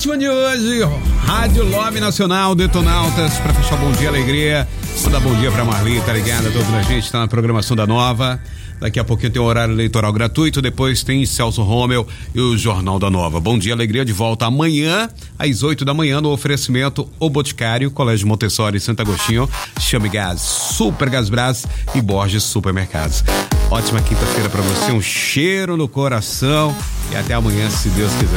última de hoje, Rádio Love Nacional, Detonautas, pra fechar Bom Dia Alegria. Vou dar bom dia pra Marli, tá ligada? Toda a gente tá na programação da Nova. Daqui a pouquinho tem o horário eleitoral gratuito, depois tem Celso Romeu e o Jornal da Nova. Bom Dia Alegria de volta amanhã, às 8 da manhã, no oferecimento O Boticário, Colégio Montessori, Santo Agostinho, Chame Gás, Super Gás Brás e Borges Supermercados. Ótima quinta-feira pra você, um cheiro no coração e até amanhã, se Deus quiser.